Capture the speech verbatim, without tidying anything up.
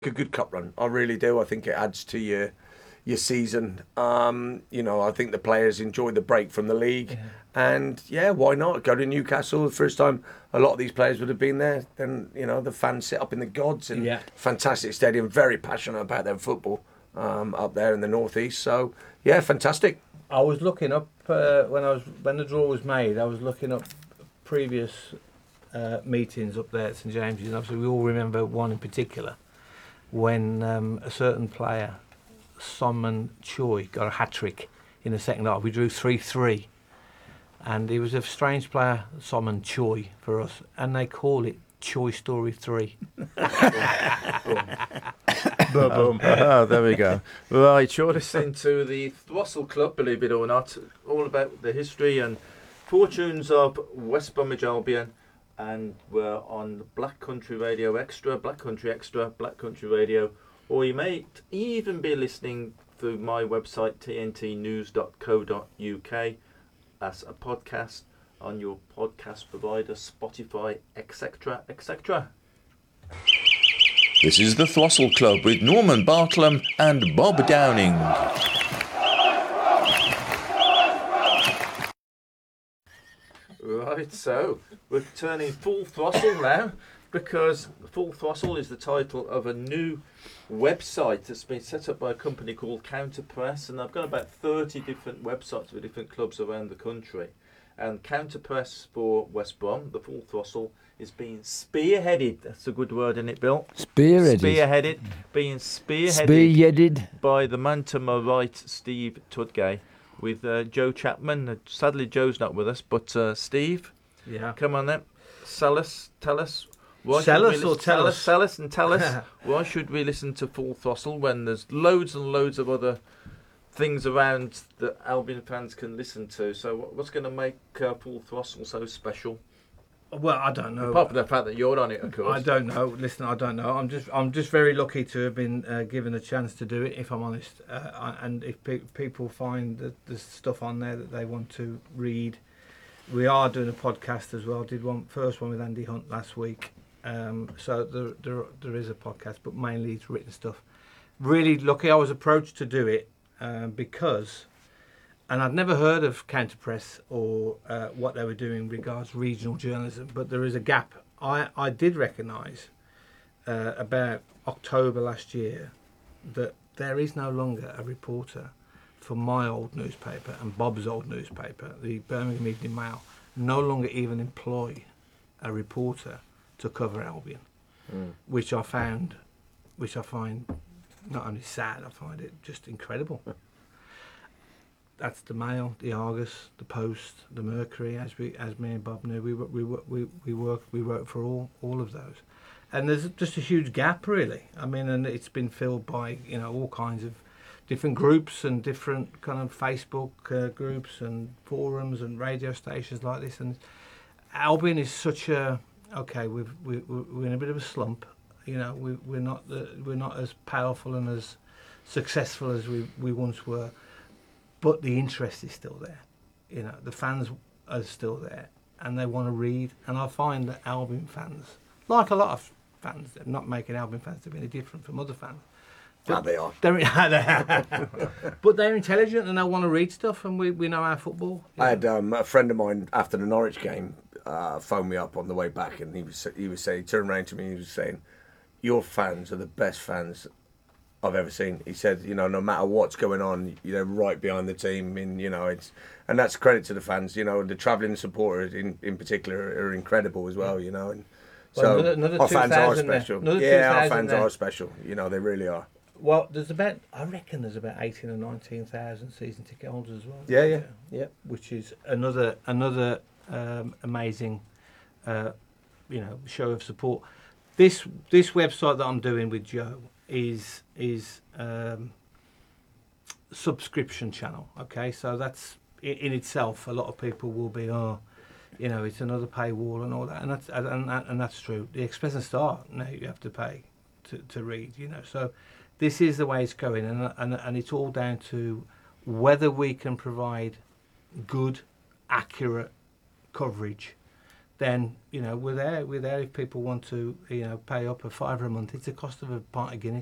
a good cup run. I really do. I think it adds to your your season. Um, you know, I think the players enjoy the break from the league, yeah. and yeah, why not go to Newcastle? The first time a lot of these players would have been there. Then you know the fans sit up in the gods and yeah. fantastic stadium, very passionate about their football um, up there in the northeast. So yeah, fantastic. I was looking up uh, when I was when the draw was made. I was looking up previous uh, meetings up there at St James's, and obviously we all remember one in particular when um, a certain player, Simon Choi, got a hat trick in the second half. We drew three three, and he was a strange player, Simon Choi, for us, and they call it Choi Story three. Boom, boom. Oh, there we go. Right, you're listening to the Throstle Club, believe it or not, all about the history and fortunes of West Bromwich Albion, and we're on Black Country Radio Extra, Black Country Extra, Black Country Radio, or you may even be listening through my website, t n t news dot co dot u k, as a podcast on your podcast provider, Spotify, et cetera, et cetera. This is the Throstle Club with Norman Bartlam and Bob Downing. Right, so we're turning full throttle now, because Full Throttle is the title of a new website that's been set up by a company called Counterpress, and I've got about thirty different websites for different clubs around the country. And Counterpress for West Brom, the Full Throttle, is being spearheaded. That's a good word, isn't it, Bill? Spearheaded. Spearheaded. Being spearheaded, spearheaded. by the man to my right, Steve Tudgay, with uh, Joe Chapman. Uh, sadly, Joe's not with us, but uh, Steve, yeah, come on then. Sell us, tell us. Why sell us listen, or tell us? Sell us and tell us. Why should we listen to Full Throttle when there's loads and loads of other things around that Albion fans can listen to? So what's going to make uh, Full Throttle so special? Well, I don't know. Apart from the fact that you're on it, of course. I don't know. Listen, I don't know. I'm just, I'm just very lucky to have been uh, given a chance to do it. If I'm honest, uh, and if pe- people find that there's stuff on there that they want to read, we are doing a podcast as well. Did one first one with Andy Hunt last week. Um, so there, there, there is a podcast, but mainly it's written stuff. Really lucky. I was approached to do it um, because. And I'd never heard of Counterpress or uh, what they were doing regards regional journalism, but there is a gap. I, I did recognise uh, about October last year that there is no longer a reporter for my old newspaper and Bob's old newspaper, the Birmingham Evening Mail, no longer even employ a reporter to cover Albion, mm. which I found, which I find not only sad, I find it just incredible. That's the Mail, the Argus, the Post, the Mercury. As we, as me and Bob knew, we we we we work we wrote for all all of those, and there's just a huge gap, really. I mean, and it's been filled by you know all kinds of different groups and different kind of Facebook uh, groups and forums and radio stations like this. And Albion is such a okay. We've we, we're in a bit of a slump. You know, we we're not the, we're not as powerful and as successful as we we once were. But the interest is still there, you know. The fans are still there, and they want to read. And I find that Albion fans, like a lot of fans, they're not making Albion fans to be any different from other fans. But they are. They're, but they're intelligent and they want to read stuff, and we, we know our football. I had um, a friend of mine after the Norwich game uh, phoned me up on the way back, and he was he was saying, he turned around to me, and he was saying, "Your fans are the best fans I've ever seen." He said, you know, no matter what's going on, you know, right behind the team, and you know, it's and that's credit to the fans. You know, the travelling supporters in, in particular are incredible as well. You know, and well, so another, another our fans are special. Yeah, our fans there. are special. You know, they really are. Well, there's about I reckon there's about eighteen or nineteen thousand season ticket holders as well. Yeah, yeah, yeah. Which is another another um, amazing, uh, you know, show of support. This this website that I'm doing with Joe is is um, subscription channel. Okay, so that's in, in itself. A lot of people will be, oh, you know, it's another paywall and all that, and that's and, and, and that's true. The Express and Star now you have to pay to, to read. You know, so this is the way it's going, and and and it's all down to whether we can provide good, accurate coverage then you know we're there. We're there if people want to you know pay up a fiver a month. It's the cost of a pint of Guinness.